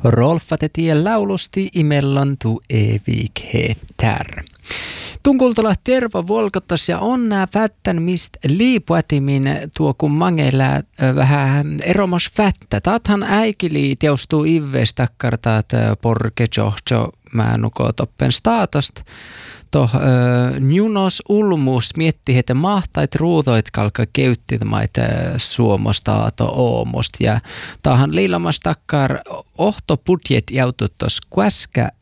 Rolfate tie laulusti imellon tu evigheter. Tunkultola terva volkottas ja on nää fättän mist liipuatimin tuo kun mangella vähän eromos fättä. Taathan äikili teostuu ivvees takkartaat porke johjo määnuko toppen staatost. Njunos ulmuus mietti, että mahtait ruudoit kalka keyttimäit suomostaato oomost. Ja taahan liilamas takkar ohto budjet jautut tos käskä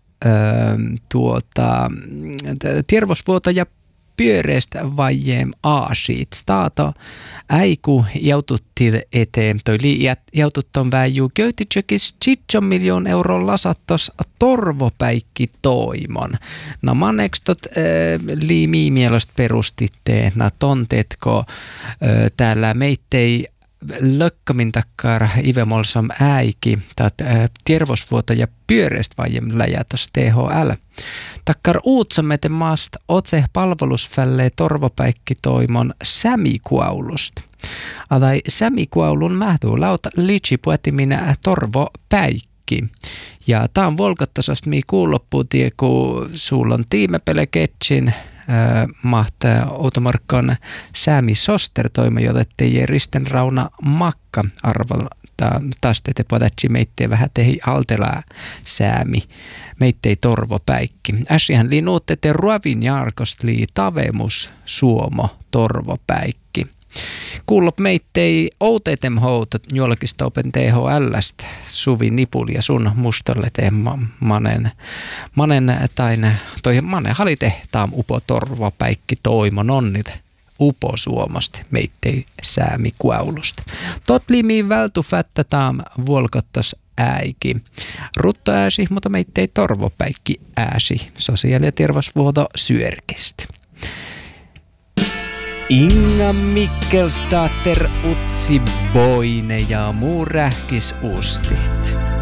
tiervosvuota ja pyöreästä vajeem aasiit. Staato äiku jaututti eteen. Toi jaututton väijuu köytitjökis 7 miljoon euron lasattos torvopäikki toimon. No manekstot liimii mielestä perustitteen. Na tontetko täällä meittei lökkamin takkar ivemolsom äiki, tat tiervosvuota ja pyöreästä vajem läjätos THL. Takkar uutsamete maast otse palvelusfälle torvopäikki toimon sämikuaulust. Adai sämikuaulun mähduu lauta liitsipuetiminä torvopäikki. Ja tää on volkottasast mii kuulloppuutie, kun sulla on tiimepeleketsin mahtaa automarkkaan Säämi Soster toima, jotettei Risten Rauna Makka arvolla. Taas te podatsi meittei vähän tehi altelaa Säämi, meittei torvopäikki. Äsihän lii nuuttete ruovin jarkost lii tavemus suomo torvopäikki. Kuullop meittei outeetem houtot julkista open THL:stä Suvi Nipul ja sun mustolle manen tain toi manen halitehtaam upo torvopäikki toimo nonnit upo suomasti meittei Säämi kuaulusta. Tot limiin vältu fättä taam vuolkottas äiki. Rutto ääsi, mutta meittei torvopäikki ääsi. Sosiaali- ja terveysvuoto syörkistä. Inga Mikkelsdatter Utsi Boine ja muu rähkis ustit.